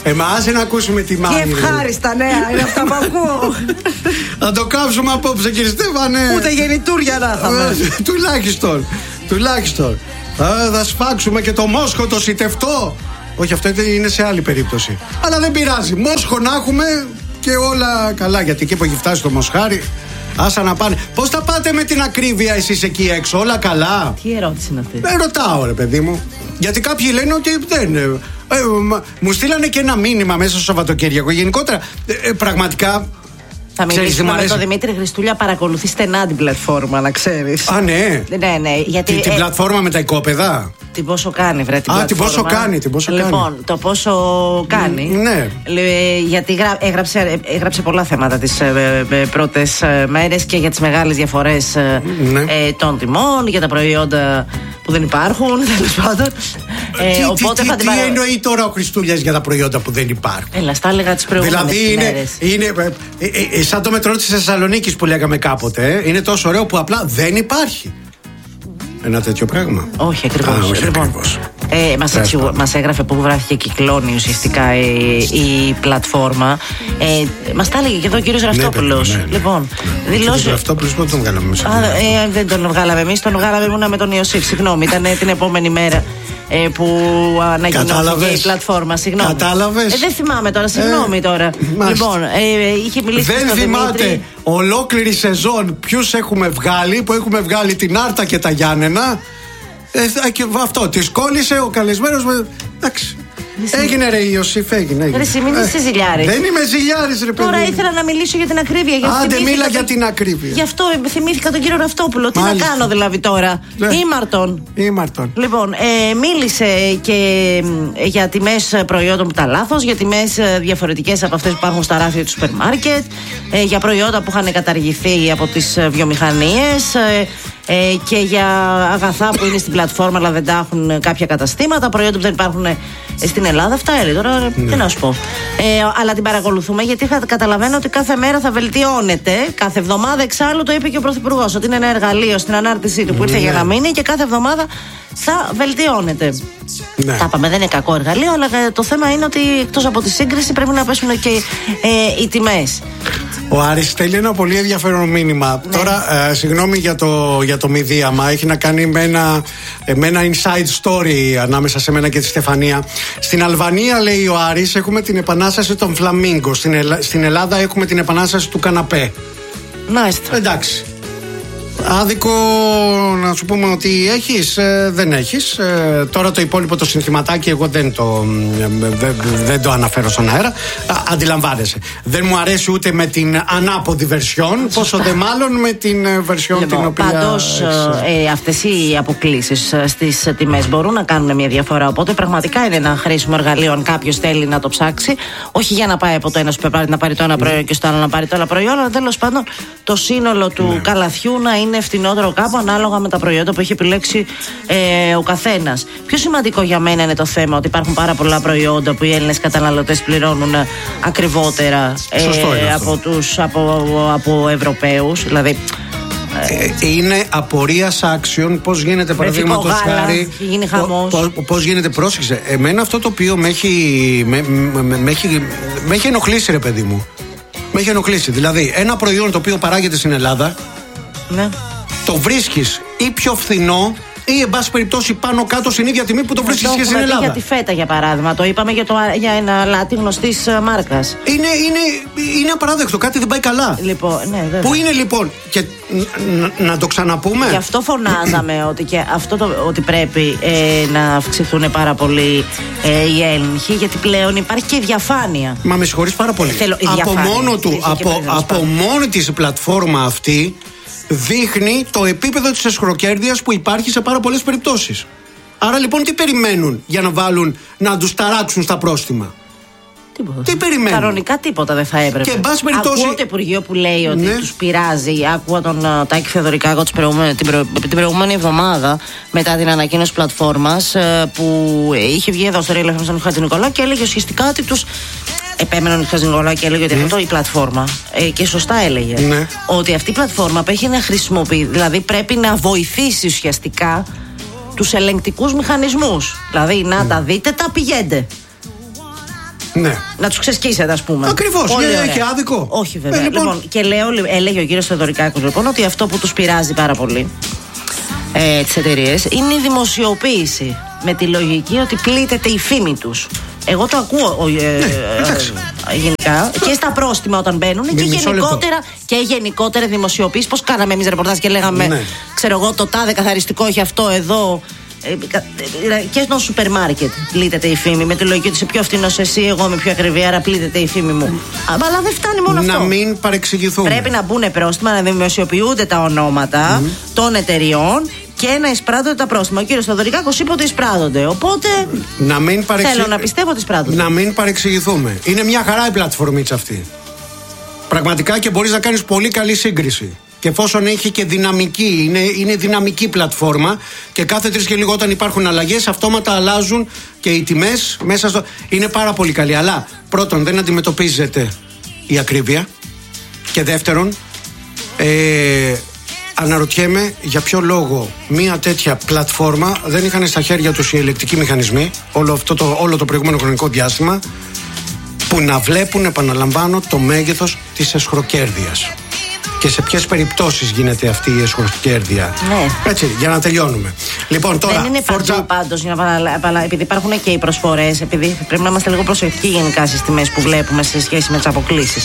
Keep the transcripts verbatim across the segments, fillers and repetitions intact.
Εμάς να ακούσουμε τη Μάνη. Τι ευχάριστα νέα είναι αυτά που ακούω. Θα το κάψουμε απόψε, κύριε Στέφανε. Ούτε γεννητούρια να είχαμε. Τουλάχιστον. Τουλάχιστον. Θα, θα σφάξουμε και το Μόσχο το σιτευτό. Όχι, αυτό είναι σε άλλη περίπτωση. Αλλά δεν πειράζει. Μόσχο να έχουμε και όλα καλά. Γιατί εκεί που έχει φτάσει το Μοσχάρι, άσα να πάνε. Πώς θα πάτε με την ακρίβεια εσείς εκεί έξω, όλα καλά? Τι ερώτηση είναι αυτή? Δεν ρωτάω, ρε παιδί μου. Γιατί κάποιοι λένε ότι δεν. Ε, ε, μου στείλανε και ένα μήνυμα μέσα στο Σαββατοκύριακο. Γενικότερα, ε, ε, πραγματικά. Θα μιλήσουμε με τον Δημήτρη Χριστούλια, παρακολουθεί στενά την πλατφόρμα, να ξέρεις. Α, ναι. Ναι, ναι. Γιατί, την, την ε, πλατφόρμα με τα οικόπεδα. Την πόσο κάνει, βρε, την Α, πλατφόρμα. την πόσο κάνει, την πόσο λοιπόν, κάνει. το πόσο κάνει. Ναι. Γιατί γρα, έγραψε, έγραψε πολλά θέματα τις ε, ε, πρώτες ε, μέρες και για τις μεγάλες διαφορές ε, ναι. ε, των τιμών, για τα προϊόντα που δεν υπάρχουν, τέλος πάντων. Ε, τι οπότε τι, τι, τι παρα... εννοεί τώρα ο Χριστούλιας για τα προϊόντα που δεν υπάρχουν? Έλα, στα έλεγα τις προηγούμενες δηλαδή είναι, μέρες. είναι ε, ε, ε, σαν το μετρό της Θεσσαλονίκης που λέγαμε κάποτε. Ε. Είναι τόσο ωραίο που απλά δεν υπάρχει ένα τέτοιο πράγμα. Όχι ακριβώς. όχι λοιπόν, ακριβώς. Ε, μας, έτσι, μας έγραφε που γράφει και κυκλώνει ουσιαστικά η, η πλατφόρμα. Ε, μας τα έλεγε και εδώ ο κύριος Ραυτόπουλος. Ναι, ναι, ναι. Λοιπόν, ναι. δηλώσει. Ο κύριος Ραυτόπουλος πότε τον βγάλαμε μέσα? Α, ε, δεν τον βγάλαμε εμείς, τον βγάλαμε ήμουνα με τον Ιωσήφ. Συγγνώμη, ήταν την επόμενη μέρα. Ε, που ανακοινώθηκε η πλατφόρμα. Συγγνώμη. Κατάλαβες. Ε, δεν θυμάμαι τώρα, συγγνώμη ε, τώρα. Μάλιστα. Λοιπόν, ε, είχε μιλήσει. Δεν θυμάται Δημήτρη. Ολόκληρη σεζόν ποιους έχουμε βγάλει, που έχουμε βγάλει την Άρτα και τα Γιάννενα. Ε, και αυτό, τη κόλλησε ο καλεσμένος με. Εντάξει. Έγινε ρε Ιωσήφ, έγινε. έγινε. Ρε, εσύ μην είσαι ζηλιάρης. Δεν είμαι ζηλιάρης, ρε παιδί. Τώρα ήθελα να μιλήσω για την ακρίβεια. Άντε, μίλα το... για την ακρίβεια. Γι' αυτό θυμήθηκα τον κύριο Ραυτόπουλο. Τι Μάλιστα. να κάνω δηλαδή τώρα. Ναι. Ήμαρτον. Ήμαρτον. Λοιπόν, ε, μίλησε και ε, για τιμές προϊόντων που τα λάθος, για τιμές ε, διαφορετικές από αυτές που υπάρχουν στα ράφια του σούπερ μάρκετ, ε, για προϊόντα που είχαν καταργηθεί από τις ε, βιομηχανίες. Ε, Ε, και για αγαθά που είναι στην πλατφόρμα αλλά δεν τα έχουν κάποια καταστήματα, προϊόντα που δεν υπάρχουν ε, στην Ελλάδα. Αυτά έλεγε τώρα, ναι. Τι να σου πω. Ε, αλλά την παρακολουθούμε γιατί καταλαβαίνω ότι κάθε μέρα θα βελτιώνεται. Κάθε εβδομάδα, εξάλλου το είπε και ο Πρωθυπουργός, ότι είναι ένα εργαλείο στην ανάρτησή του που ήρθε ναι. για να μείνει και κάθε εβδομάδα θα βελτιώνεται. Ναι. Τα είπαμε, δεν είναι κακό εργαλείο, αλλά το θέμα είναι ότι εκτός από τη σύγκριση πρέπει να πέσουν και ε, οι τιμές. Ο Άρης στέλνει ένα πολύ ενδιαφέρον μήνυμα. Ναι. Τώρα, ε, συγγνώμη για το, για το μη δίαμα, έχει να κάνει με ένα, με ένα inside story ανάμεσα σε μένα και τη Στεφανία. Στην Αλβανία, λέει ο Άρης, έχουμε την επανάσταση των φλαμίγκο. Στην, Ελλά, στην Ελλάδα έχουμε την επανάσταση του καναπέ. Μάλιστα. Εντάξει. Άδικο να σου πούμε ότι έχεις, ε, δεν έχεις. Ε, τώρα το υπόλοιπο το συνθηματάκι εγώ δεν το, ε, δεν, δεν το αναφέρω στον αέρα. Α, αντιλαμβάνεσαι. Δεν μου αρέσει ούτε με την ανάποδη βερσιόν, πόσο δε μάλλον με την βερσιόν λοιπόν, την οποία. Πάντως ε, αυτές οι αποκλίσεις στις τιμές μπορούν να κάνουν μια διαφορά. Οπότε πραγματικά είναι ένα χρήσιμο εργαλείο αν κάποιος θέλει να το ψάξει. Όχι για να πάει από το ένα σούπερ μάρκετ να πάρει το ένα προϊόν και στο άλλο να πάρει το άλλο προϊόν, αλλά τέλος πάντων το σύνολο του ναι. καλαθιού να είναι φτηνότερο κάπου ανάλογα με τα προϊόντα που έχει επιλέξει ε, ο καθένας. Πιο σημαντικό για μένα είναι το θέμα ότι υπάρχουν πάρα πολλά προϊόντα που οι Έλληνες καταναλωτές πληρώνουν ακριβότερα ε, από, τους, από, από Ευρωπαίους. Δηλαδή. Ε, είναι απορίας άξιων πώς γίνεται παραδείγματος χάρη. Πώς, πώς γίνεται, πρόσεξε. Εμένα αυτό το οποίο με έχει, με, με, με, με, έχει, με έχει ενοχλήσει, ρε παιδί μου. Με έχει ενοχλήσει. Δηλαδή, ένα προϊόν το οποίο παράγεται στην Ελλάδα. Ναι. Το βρίσκεις ή πιο φθηνό ή εν πάση περιπτώσει πάνω κάτω στην ίδια τιμή που το βρίσκεις και στην Ελλάδα. Για τη φέτα για παράδειγμα, το είπαμε για, το, για ένα αλάτι γνωστής μάρκας. Είναι, είναι, είναι απαράδεκτο, κάτι δεν πάει καλά. Λοιπόν, ναι, βέβαια. Πού είναι λοιπόν, και να, να το ξαναπούμε. Γι' αυτό φωνάζαμε ότι, και αυτό το, ότι πρέπει ε, να αυξηθούν πάρα πολύ ε, οι έλεγχοι, γιατί πλέον υπάρχει και η διαφάνεια. Μα με συγχωρείς πάρα πολύ. Θέλω, από μόνο του, από, από μόνη της η πλατφόρμα αυτή δείχνει το επίπεδο της εσχροκέρδειας που υπάρχει σε πάρα πολλές περιπτώσεις. Άρα λοιπόν τι περιμένουν για να βάλουν, να τους ταράξουν στα πρόστιμα? Τίποτα. Τι περιμένουν? Κανονικά τίποτα δεν θα έπρεπε. Και εν πάση περιπτώσει. Ακούω το Υπουργείο που λέει ότι ναι. τους πειράζει. Άκουγα τον uh, Τάκη Θεοδωρικάκο την, προηγούμενη, την, προ, την προηγούμενη εβδομάδα μετά την ανακοίνωση πλατφόρμας uh, που είχε βγει εδώ στο Real εφ εμ στον Χατζηνικολά και έλεγε ουσιαστικά ότι τους. Επέμενε ο Χατζηνικολά και έλεγε ότι mm. αυτό η πλατφόρμα. Ε, και σωστά έλεγε. Ναι. Ότι αυτή η πλατφόρμα έχει να χρησιμοποιεί. Δηλαδή πρέπει να βοηθήσει ουσιαστικά τους ελεγκτικούς μηχανισμούς. Δηλαδή να mm. τα δείτε, τα πηγαίνετε. Ναι. Να τους ξεσκίσετε, ας πούμε. Ακριβώς. Έχει άδικο. Όχι, βέβαια. Ε, λοιπόν... λοιπόν, και λέω, έλεγε ο κύριος Θεοδωρικάκος λοιπόν, ότι αυτό που τους πειράζει πάρα πολύ ε, τις εταιρείες είναι η δημοσιοποίηση. Με τη λογική ότι πλήττεται η φήμη τους. Εγώ το ακούω ε, ναι, ε, γενικά και στα πρόστιμα όταν μπαίνουν και γενικότερα, και γενικότερα δημοσιοποίηση. Πώς κάναμε εμείς ρεπορτάζ και λέγαμε, ναι. ξέρω εγώ, το τάδε καθαριστικό έχει αυτό εδώ. Και στο σούπερ μάρκετ πλήττεται η φήμη. Με τη λογική ότι είσαι πιο φθηνός εσύ, εγώ είμαι πιο ακριβή, άρα πλήττεται η φήμη μου. Αλλά δεν φτάνει μόνο να αυτό. Να μην παρεξηγηθούμε. Πρέπει να μπουν πρόστιμα, να δημοσιοποιούνται τα ονόματα mm. των εταιριών και να εισπράττονται τα πρόστιμα. Ο κύριος Θεοδωρικάκος είπε ότι εισπράττονται. Οπότε να μην παρεξι... θέλω να πιστεύω ότι εισπράττονται. Να μην παρεξηγηθούμε. Είναι μια χαρά η πλατφορμίτσα αυτή. Πραγματικά και μπορείς να κάνεις πολύ καλή σύγκριση. Και εφόσον έχει και δυναμική, είναι, είναι δυναμική πλατφόρμα και κάθε τρεις και λίγο όταν υπάρχουν αλλαγές, αυτόματα αλλάζουν και οι τιμές μέσα στο. Είναι πάρα πολύ καλή. Αλλά πρώτον, δεν αντιμετωπίζεται η ακρίβεια. Και δεύτερον, ε, αναρωτιέμαι για ποιο λόγο μια τέτοια πλατφόρμα δεν είχαν στα χέρια τους οι ελεκτικοί μηχανισμοί όλο, αυτό το, όλο το προηγούμενο χρονικό διάστημα, που να βλέπουν, επαναλαμβάνω, το μέγεθος της εσχροκέρδειας. Και σε ποιες περιπτώσεις γίνεται αυτή η εσχροκέρδεια. Ναι. Έτσι, για να τελειώνουμε. Λοιπόν, τώρα, δεν είναι παντού Forza... πάντως, για να παραλα... επειδή υπάρχουν και οι προσφορές, επειδή πρέπει να είμαστε λίγο προσεκτικοί γενικά στις τιμές που βλέπουμε σε σχέση με τις αποκλίσεις.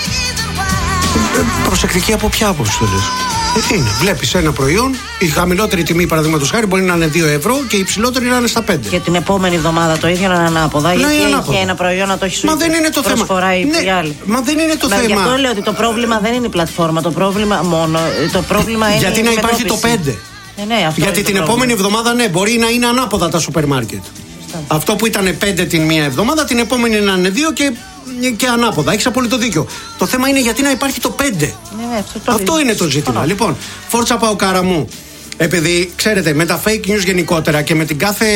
Προσεκτική από ποια άποψη το λες? Τι είναι, βλέπεις ένα προϊόν, η χαμηλότερη τιμή παραδείγματος χάρη μπορεί να είναι δύο ευρώ και η υψηλότερη να είναι στα πέντε. Και την επόμενη εβδομάδα το ίδιο να είναι ανάποδα. Να γιατί είναι έχει ανάποδα. Ένα προϊόν να το έχει σου μα δεν είναι το προσφορά θέμα. Η ναι, άλλη. Μα δεν είναι το μα θέμα. Γι' αυτό λέω ότι το πρόβλημα δεν είναι η πλατφόρμα. Το πρόβλημα μόνο. Το πρόβλημα είναι γιατί η να υπάρχει το πέντε. Ε, ναι, αυτό γιατί την επόμενη εβδομάδα, ναι, μπορεί να είναι ανάποδα τα σούπερ μάρκετ. Αυτό που ήταν πέντε την μία εβδομάδα, την επόμενη να είναι δύο και, και ανάποδα. Έχεις απόλυτο δίκιο. Το θέμα είναι γιατί να υπάρχει το πέντε. Ναι, ναι, αυτό το αυτό είναι το ζήτημα. Oh. Λοιπόν, Φόρτσα Παοκάρα μου. Επειδή ξέρετε, με τα fake news γενικότερα και με την κάθε.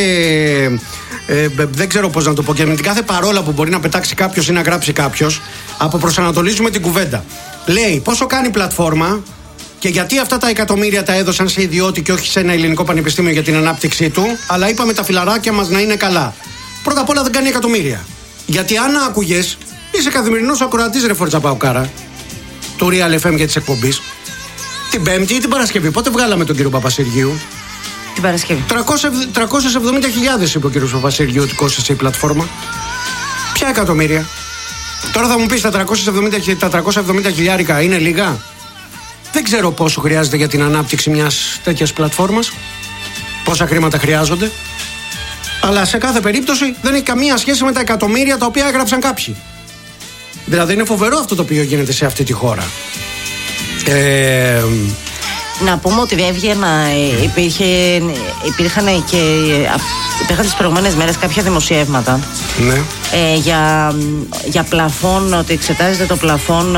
Ε, δεν ξέρω πώς να το πω, και με την κάθε παρόλα που μπορεί να πετάξει κάποιος ή να γράψει κάποιος, αποπροσανατολίζουμε την κουβέντα. Λέει πόσο κάνει η πλατφόρμα και γιατί αυτά τα εκατομμύρια τα έδωσαν σε ιδιώτη και όχι σε ένα ελληνικό πανεπιστήμιο για την ανάπτυξή του, αλλά είπαμε τα φιλαράκια μας να είναι καλά. Πρώτα απ' όλα δεν κάνει εκατομμύρια. Γιατί αν άκουγες, είσαι καθημερινός ακροατής, ρε Φόρτσα Παοκάρα, του Real εφ εμ και της εκπομπής. Την Πέμπτη ή την Παρασκευή, πότε βγάλαμε τον κύριο Παπασεργίου? Την Παρασκευή. τριακόσιες εβδομήντα χιλιάδες είπε ο κύριος Παπασεργίου ότι κόστησε η πλατφόρμα. Ποια εκατομμύρια? Τώρα θα μου πεις τα τριακόσια εβδομήντα χιλιάρικα είναι λίγα? Δεν ξέρω πόσο χρειάζεται για την ανάπτυξη μιας τέτοιας πλατφόρμας, πόσα χρήματα χρειάζονται. Αλλά σε κάθε περίπτωση δεν έχει καμία σχέση με τα εκατομμύρια τα οποία έγραψαν κάποιοι. Δηλαδή είναι φοβερό αυτό το οποίο γίνεται σε αυτή τη χώρα. Ε, να πούμε ότι έβγαινα, υπήρχε, υπήρχαν και υπήρχαν τις προηγούμενες μέρες κάποια δημοσιεύματα ναι. ε, για, για πλαφόν, ότι εξετάζεται το πλαφόν,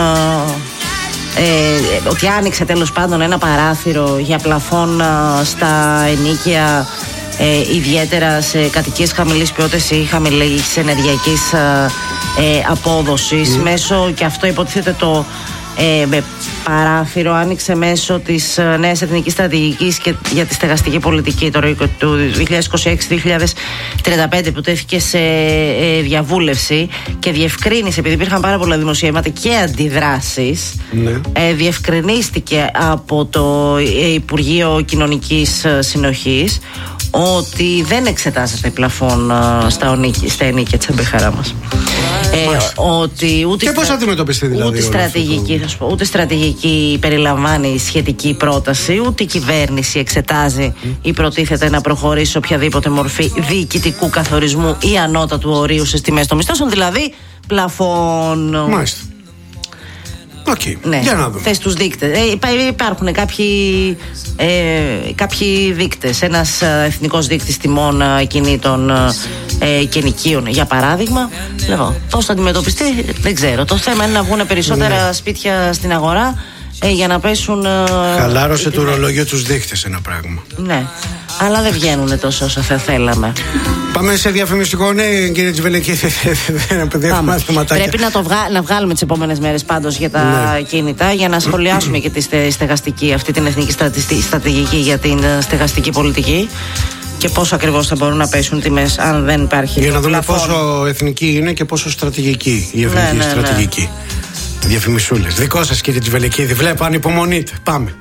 ε, ότι άνοιξε τέλος πάντων ένα παράθυρο για πλαφόν στα ενοίκια, ε, ιδιαίτερα σε κατοικίες χαμηλής ποιότητας ή χαμηλής ενεργειακής ε, απόδοσης, mm. μέσω, και αυτό υποτίθεται το Ε, με παράθυρο άνοιξε μέσω της ε, νέας εθνικής στρατηγικής και για τη στεγαστική πολιτική το, του είκοσι είκοσι έξι με είκοσι τριάντα πέντε που τέθηκε σε ε, διαβούλευση και διευκρίνησε, επειδή υπήρχαν πάρα πολλά δημοσιεύματα και αντιδράσεις, ναι. ε, διευκρινίστηκε από το ε, Υπουργείο Κοινωνικής Συνοχής ότι δεν εξετάζεται πλαφόν ε, στα, ονίκη, στα ενίκια της Αμπεχαρά μας. Ε, ότι ούτε και πώς θα αντιμετωπιστεί δηλαδή? Ούτε στρατηγική, θα σου πω, ούτε στρατηγική περιλαμβάνει σχετική πρόταση, ούτε η κυβέρνηση εξετάζει mm. ή προτίθεται να προχωρήσει σε οποιαδήποτε μορφή διοικητικού καθορισμού ή ανώτατου ορίου στις τιμές των μισθώσεων, δηλαδή πλαφόν. Μάλιστα. Okay. Ναι, για να δούμε. Θες τους δείκτες. Ε, υπάρχουν κάποιοι, ε, κάποιοι δείκτες. Ένας ε, εθνικός δείκτης τιμών ε, κινήτων ε, και νοικίων, για παράδειγμα. Λοιπόν, πώς θα αντιμετωπιστεί, δεν ξέρω. Το θέμα είναι να βγουν περισσότερα ναι. σπίτια στην αγορά ε, για να πέσουν. Ε, Χαλάρωσε το ρολόγιο τους δείκτες ένα πράγμα. Ναι. Αλλά δεν βγαίνουν τόσο όσο θα θέλαμε. Πάμε σε διαφημιστικό, ναι, κύριε Τσιβελεκή. Πρέπει να, το βγα... να βγάλουμε τις επόμενες μέρες πάντως για τα ναι. κίνητα, για να σχολιάσουμε και τη στεγαστική, αυτή την εθνική στρατηγική για την στεγαστική πολιτική. και πόσο ακριβώς θα μπορούν να πέσουν τιμές αν δεν υπάρχει. Για να δούμε πλαφόν. πόσο εθνική είναι και πόσο στρατηγική η εθνική ναι, ναι, στρατηγική. Ναι. Διαφημισούλες. Δικό σας, κύριε Τσβελεκίδη. Βλέπω ανυπομονείτε. Πάμε.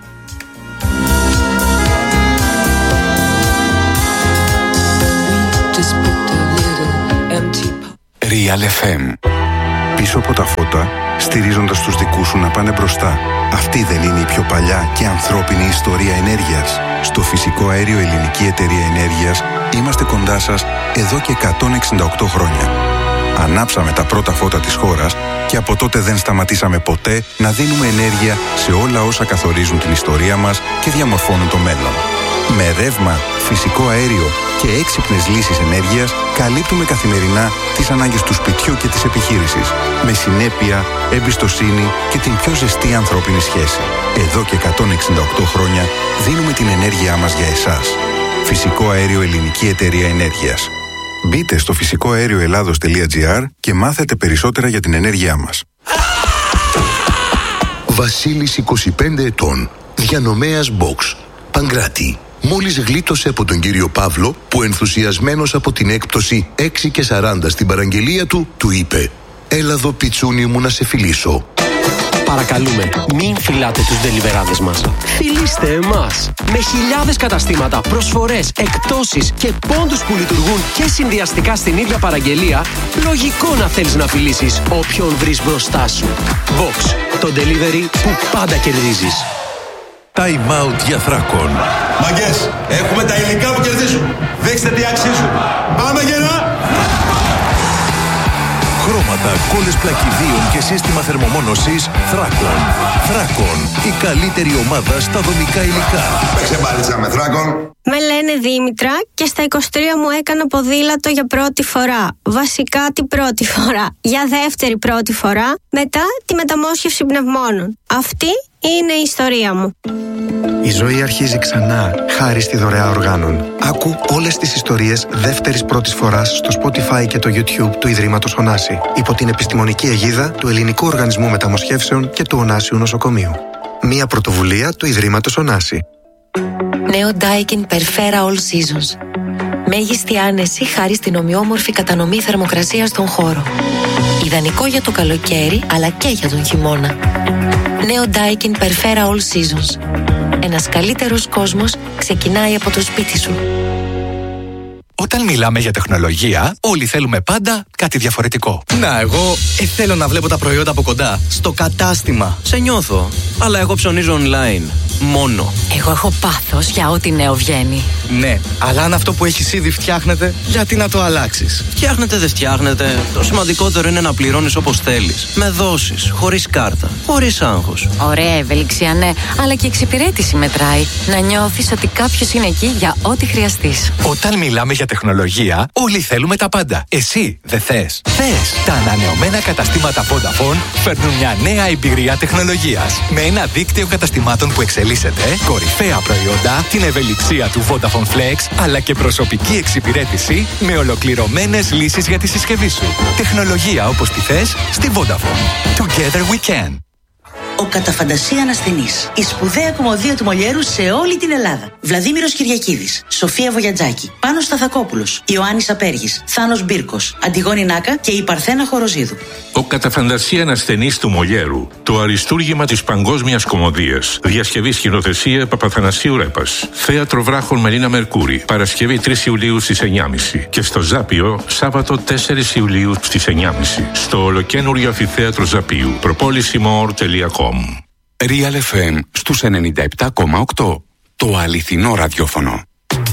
Real εφ εμ. Πίσω από τα φώτα, στηρίζοντας τους δικούς σου να πάνε μπροστά. Αυτή δεν είναι η πιο παλιά και ανθρώπινη ιστορία ενέργειας? Στο φυσικό αέριο Ελληνική Εταιρεία Ενέργειας είμαστε κοντά σας εδώ και εκατόν εξήντα οκτώ χρόνια. Ανάψαμε τα πρώτα φώτα της χώρας και από τότε δεν σταματήσαμε ποτέ να δίνουμε ενέργεια σε όλα όσα καθορίζουν την ιστορία μας και διαμορφώνουν το μέλλον. Με ρεύμα, φυσικό αέριο και έξυπνες λύσεις ενέργειας καλύπτουμε καθημερινά τις ανάγκες του σπιτιού και της επιχείρησης. Με συνέπεια, εμπιστοσύνη και την πιο ζεστή ανθρώπινη σχέση. Εδώ και εκατόν εξήντα οκτώ χρόνια δίνουμε την ενέργειά μας για εσάς. Φυσικό αέριο Ελληνική Εταιρεία Ενέργειας. Μπείτε στο φυσικό αέριο ελλάδος τελεία τζι άρ και μάθετε περισσότερα για την ενέργειά μας. Βασίλης, είκοσι πέντε ετών, διανομέας Box, Παγκράτη. Μόλις γλίτωσε από τον κύριο Παύλο, που ενθουσιασμένος από την έκπτωση έξι και σαράντα στην παραγγελία του, του είπε: «Έλα εδώ, πιτσούνι μου, να σε φιλήσω». Παρακαλούμε, μην φυλάτε τους ντελιβεράδες μας. Φιλήστε εμάς. Με χιλιάδες καταστήματα, προσφορές, εκπτώσεις και πόντους που λειτουργούν και συνδυαστικά στην ίδια παραγγελία, λογικό να θέλεις να φιλήσεις όποιον βρεις μπροστά σου. Box, το delivery που πάντα κερδίζεις. Time out για Θράκον. Μαγκές, έχουμε τα υλικά που κερδίζουν. Δείξτε τι αξίζουν. Πάμε γερά! Χρώματα, κόλλες πλακιδίων και σύστημα θερμομόνωσης Θράκον. Θράκον, η καλύτερη ομάδα στα δομικά υλικά. Παίξε μπάλιτσα με Θράκον. Με λένε Δήμητρα και στα είκοσι τρία μου έκανα ποδήλατο για πρώτη φορά. Βασικά την πρώτη φορά. Για δεύτερη πρώτη φορά, μετά τη μεταμόσχευση πνευμόνων. Αυτή είναι η ιστορία μου. Η ζωή αρχίζει ξανά, χάρη στη δωρεά οργάνων. Άκου όλες τις ιστορίες δεύτερης πρώτης φοράς στο Spotify και το YouTube του Ιδρύματος Ωνάση, υπό την επιστημονική αιγίδα του Ελληνικού Οργανισμού Μεταμοσχεύσεων και του Ωνάσιου Νοσοκομείου. Μία πρωτοβουλία του Ιδρύματος Ωνάση. Νέο Daikin Perfera All Seasons. Μέγιστη άνεση χάρη στην ομοιόμορφη κατανομή θερμοκρασίας στον χώρο. Ιδανικό για το καλοκαίρι, αλλά και για τον χειμώνα. Νέο Daikin Perfera All Seasons. Ένας καλύτερος κόσμος ξεκινάει από το σπίτι σου. Όταν μιλάμε για τεχνολογία, όλοι θέλουμε πάντα κάτι διαφορετικό. Να, εγώ ε, θέλω να βλέπω τα προϊόντα από κοντά, στο κατάστημα. Σε νιώθω, αλλά εγώ ψωνίζω online. Μόνο. Εγώ έχω πάθος για ό,τι νέο βγαίνει. Ναι, αλλά αν αυτό που έχεις ήδη φτιάχνεται, γιατί να το αλλάξεις? Φτιάχνετε, δεν φτιάχνετε. Το σημαντικότερο είναι να πληρώνεις όπως θέλεις. Με δόσεις, χωρίς κάρτα, χωρίς άγχος. Ωραία ευελιξία, ναι, αλλά και εξυπηρέτηση μετράει. Να νιώθεις ότι κάποιος είναι εκεί για ό,τι χρειαστείς. Όταν μιλάμε για τεχνολογία, όλοι θέλουμε τα πάντα. Εσύ δεν θες? Θες! Τα ανανεωμένα καταστήματα Vodafone φέρνουν μια νέα εμπειρία τεχνολογίας. Με ένα δίκτυο καταστημάτων που εξελίσσεται, κορυφαία προϊόντα, την ευελιξία του Vodafone Flex, αλλά και προσωπική εξυπηρέτηση με ολοκληρωμένες λύσεις για τη συσκευή σου. Τεχνολογία όπως τη θες στη Vodafone. Together we can. Ο κατά φαντασία ανασθενής. Η σπουδαία κομμωδία του Μολιέρου σε όλη την Ελλάδα. Βλαδίμηρος Κυριακίδης, Σοφία Βογιατζάκη, Πάνος Σταθακόπουλος, Ιωάννης Απέργης, Θάνος Μπίρκος, Αντιγόνη Νάκα και η Παρθένα Χοροζίδου. Ο κατά φαντασία ανασθενής του Μολιέρου. Το αριστούργημα της παγκόσμιας κομμωδίας. Διασκευή σκηνοθεσία Παπαθανασίου Ρέπας. Θέατρο Βράχων Μελίνα Μερκούρη. Παρασκευή τρεις Ιουλίου στις εννιά και μισή. Και στο Ζάπιο Σάββατο τέσσερις Ιουλίου στις εννιά και μισή. Στο ολοκένουργιο αμφιθέατρο Ζαπίου. προπόλησιμορ τελεία κομ. Real εφ εμ στους ενενήντα επτά κόμμα οκτώ. Το αληθινό ραδιόφωνο.